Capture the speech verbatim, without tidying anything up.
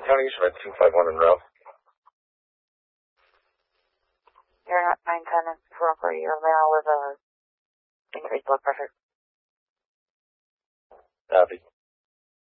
County, Schmidt, two five one Monroe. You're not nine ten and four for your male with a increased blood pressure. Copy.